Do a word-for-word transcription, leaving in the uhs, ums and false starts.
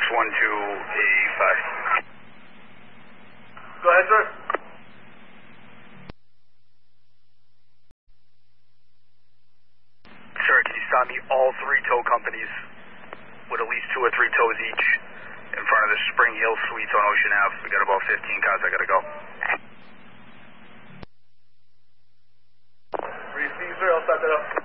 six one two eight five. Go ahead, sir. Sir, can you stop me all three tow companies with at least two or three tows each in front of the Spring Hill Suites on Ocean Ave? We got about fifteen cars I gotta go. Receive, sir. I'll start that up.